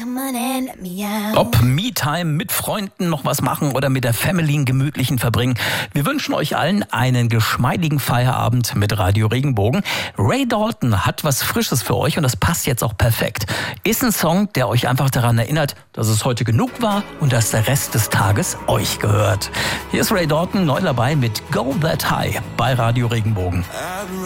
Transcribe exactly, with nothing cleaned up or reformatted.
Ob Me-Time mit Freunden noch was machen oder mit der Family einen gemütlichen verbringen. Wir wünschen euch allen einen geschmeidigen Feierabend mit Radio Regenbogen. Ray Dalton hat was Frisches für euch und das passt jetzt auch perfekt. Ist ein Song, der euch einfach daran erinnert, dass es heute genug war und dass der Rest des Tages euch gehört. Hier ist Ray Dalton neu dabei mit Go That High bei Radio Regenbogen.